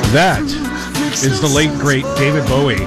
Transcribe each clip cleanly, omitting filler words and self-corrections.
That is the late, great David Bowie.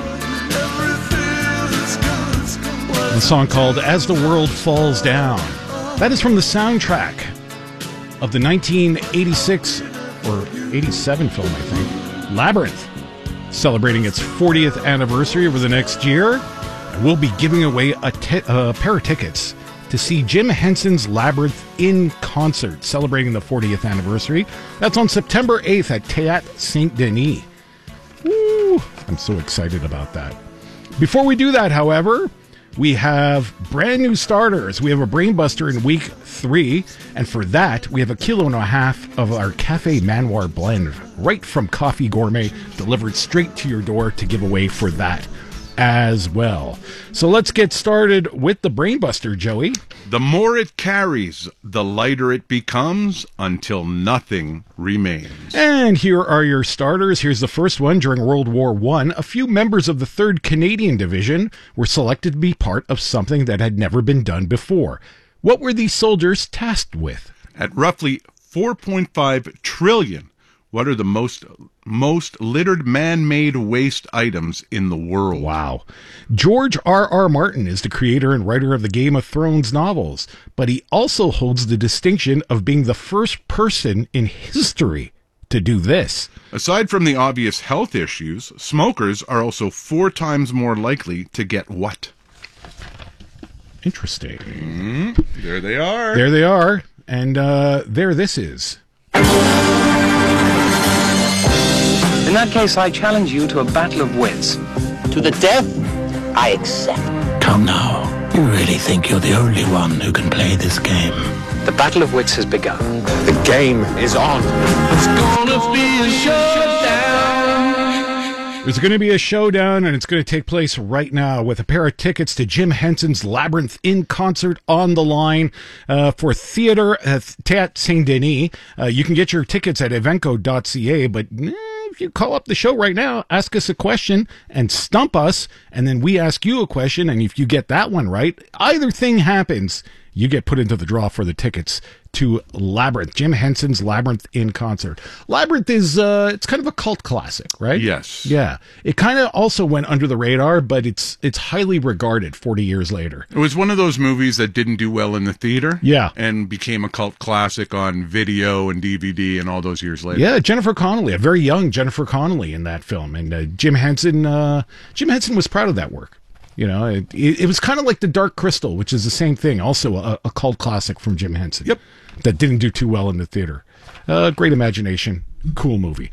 The song called As the World Falls Down. That is from the soundtrack of the 1986 or 87 film, I think, Labyrinth, celebrating its 40th anniversary over the next year. And we'll be giving away a pair of tickets to see Jim Henson's Labyrinth in concert, celebrating the 40th anniversary. That's on September 8th at Théâtre Saint-Denis. Woo! I'm so excited about that. Before we do that, however, we have brand new starters. We have a Brainbuster in week 3, and for that, we have 1.5 kilos of our Cafe Manoir blend, right from Coffee Gourmet, delivered straight to your door to give away for that as well. So let's get started with the Brainbuster, Joey. The more it carries, the lighter it becomes until nothing remains. And here are your starters. Here's the first one. During World War I, a few members of the 3rd Canadian Division were selected to be part of something that had never been done before. What were these soldiers tasked with? At roughly 4.5 trillion, what are the most littered man-made waste items in the world? Wow. George R.R. Martin is the creator and writer of the Game of Thrones novels, but he also holds the distinction of being the first person in history to do this. Aside from the obvious health issues, smokers are also 4 times more likely to get what? Interesting. There they are. There they are. And there this is. In that case, I challenge you to a battle of wits. To the death, I accept. Come now. You really think you're the only one who can play this game? The battle of wits has begun. The game is on. It's gonna be a showdown. There's going to be a showdown, and it's going to take place right now with a pair of tickets to Jim Henson's Labyrinth in concert on the line for Theatre Théâtre Saint-Denis. You can get your tickets at evenco.ca, but if you call up the show right now, ask us a question and stump us, and then we ask you a question, and if you get that one right, either thing happens. You get put into the draw for the tickets to Labyrinth, Jim Henson's Labyrinth in concert. Labyrinth is, it's kind of a cult classic, right? Yes. Yeah. It kind of also went under the radar, but it's highly regarded 40 years later. It was one of those movies that didn't do well in the theater. Yeah. And became a cult classic on video and DVD and all those years later. Yeah, Jennifer Connelly, a very young Jennifer Connelly in that film. And Jim Henson was proud of that work. You know, it was kind of like The Dark Crystal, which is the same thing. Also a cult classic from Jim Henson. Yep. That didn't do too well in the theater. Great imagination. Cool movie.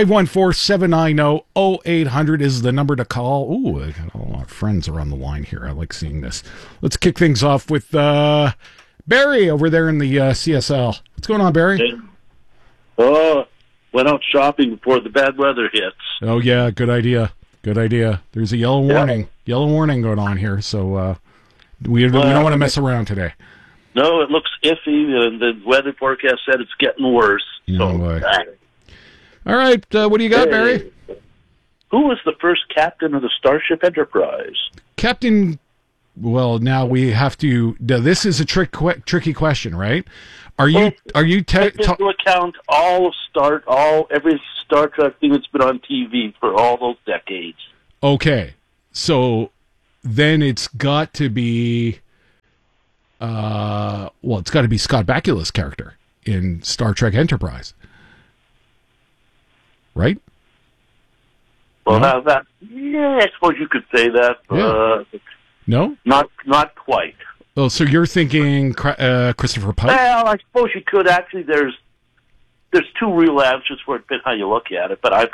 514-790-0800 is the number to call. Ooh, I got a lot of friends are on the line here. I like seeing this. Let's kick things off with Barry over there in the CSL. What's going on, Barry? Oh, went out shopping before the bad weather hits. Oh, yeah, good idea. Good idea. There's a yellow warning. Yeah. Yellow warning going on here, so we don't want to mess around today. No, it looks iffy, and the weather forecast said it's getting worse. All right, what do you got, Barry? Who was the first captain of the Starship Enterprise? Captain, well, now we have to, this is a tricky question, right? Take into account every Star Trek thing that's been on TV for all those decades. Okay, so then it's got to be, it's got to be Scott Bakula's character in Star Trek Enterprise, right? Well, no? I suppose you could say that. Yeah. No, not quite. Oh, so you're thinking Christopher Pike? Well, I suppose you could. Actually, there's 2 real answers for it, depending how you look at it. But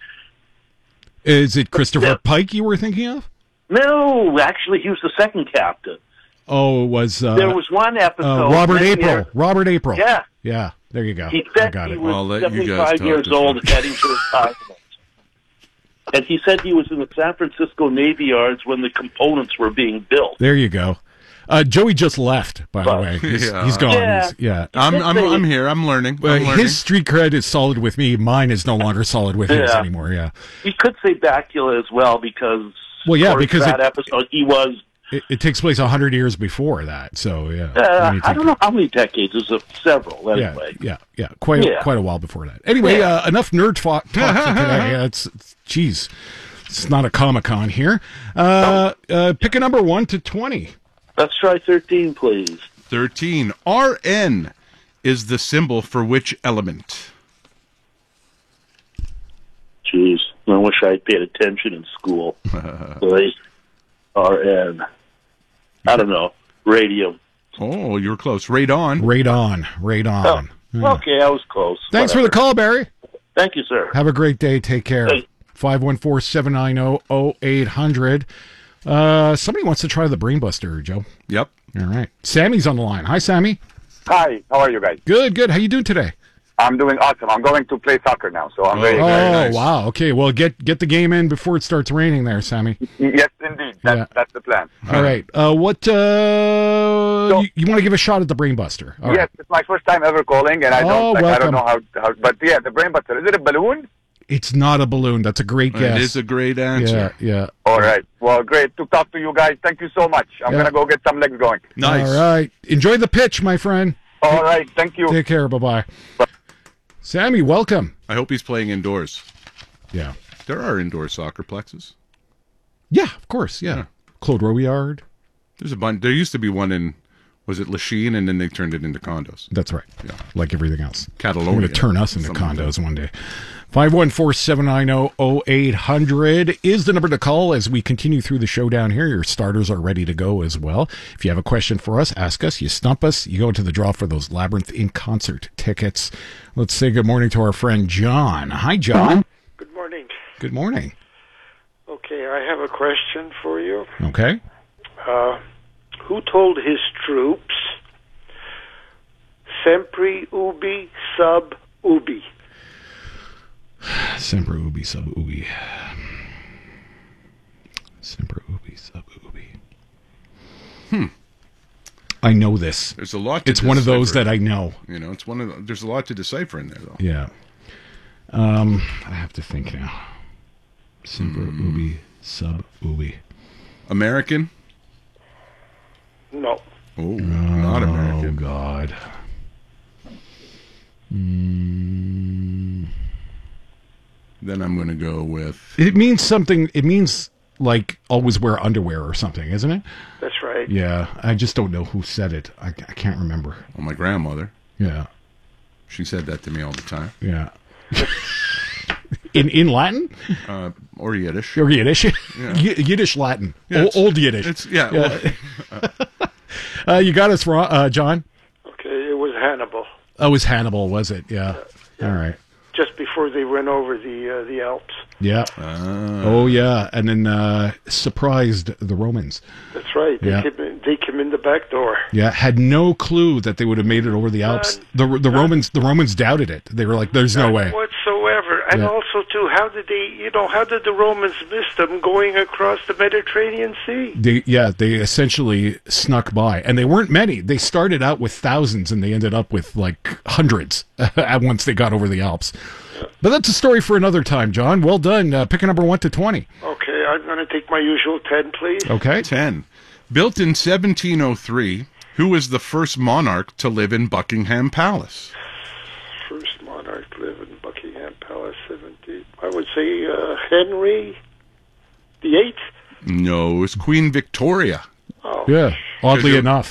is it Christopher Pike you were thinking of? No, actually, he was the second captain. Oh, it was... there was one episode... Robert April. Robert April. Yeah. Yeah, there you go. He said he was 75 years old and heading to retirement. And he said he was in the San Francisco Navy Yards when the components were being built. There you go. Joey just left, by the way. He's gone. Yeah. I'm here. I'm learning. His street cred is solid with me. Mine is no longer solid with his anymore, yeah. You could say Bakula as well because... Well, yeah, because that episode, he was It takes place 100 years before that, so yeah. I don't know how many decades. There's several, anyway. Yeah. Quite a while before that. Anyway, enough nerd talk for today. Geez, it's not a Comic-Con here. Pick a number 1 to 20. Let's try 13, please. 13. Rn is the symbol for which element? Jeez, I wish I had paid attention in school. RN. I don't know. Radium. Oh, you're close. Radon. Radon. Oh, okay, I was close. Thanks for the call, Barry. Thank you, sir. Have a great day. Take care. Hey. 514-790-0800. Somebody wants to try the Brainbuster, Joe. Yep. All right. Sammy's on the line. Hi, Sammy. Hi, how are you guys? Good. How you doing today? I'm doing awesome. I'm going to play soccer now, so I'm very nice. Wow. Okay, well, get the game in before it starts raining there, Sammy. Yes, indeed. That's the plan. All right. What you want to give a shot at the Brainbuster? All yes, right. it's my first time ever calling, and I don't know how, but yeah, the Brainbuster. Is it a balloon? It's not a balloon. That's a great guess. It is a great answer. Yeah. All right. Well, great to talk to you guys. Thank you so much. I'm going to go get some legs going. Nice. All right. Enjoy the pitch, my friend. All right. Thank you. Take care. Bye-bye. Sammy, welcome. I hope he's playing indoors. Yeah. There are indoor soccer plexes. Yeah, of course. Yeah. Claude Robillard. There's a bunch. There used to be one in, was it Lachine, and then they turned it into condos. That's right. Yeah. Like everything else. Catalonia. They're going to turn us into condos one day. 514-790-0800 is the number to call as we continue through the show down here. Your starters are ready to go as well. If you have a question for us, ask us. You stump us, you go into the draw for those Labyrinth in concert tickets. Let's say good morning to our friend John. Hi, John. Good morning. Good morning. Okay, I have a question for you. Okay. Who told his troops, Sempre ubi sub ubi? Sempre ubi sub ubi. Sempre ubi sub ubi. I know this. There's a lot to It's one of those that I know. You know, it's one of there's a lot to decipher in there, though. Yeah. I have to think now. Sempre ubi sub ubi. American? No. Oh, not American. Oh, God. Then I'm going to go with... It means something. It means, like, always wear underwear or something, isn't it? That's right. Yeah. I just don't know who said it. I can't remember. Well, my grandmother. Yeah. She said that to me all the time. Yeah. In Latin? Or Yiddish. Or Yiddish? Yeah. Yiddish Latin. Yeah, old Yiddish. You got us wrong, John? Okay, it was Hannibal. Oh, it was Hannibal, was it? Yeah. All right. Just before they went over the Alps. Yeah. Oh, yeah. And then surprised the Romans. That's right. They came in the back door. Yeah. Had no clue that they would have made it over the Alps. The Romans doubted it. They were like, "There's no way whatsoever." And also, too, how did the Romans miss them going across the Mediterranean Sea? They essentially snuck by, and they weren't many. They started out with thousands, and they ended up with like hundreds once they got over the Alps. But that's a story for another time, John. Well done. Pick a number 1 to 20. Okay, I'm going to take my usual 10, please. Okay. 10. Built in 1703, who was the first monarch to live in Buckingham Palace? First monarch to live in Buckingham Palace, 17. I would say Henry VIII? No, it was Queen Victoria. Oh. Yeah, oddly enough.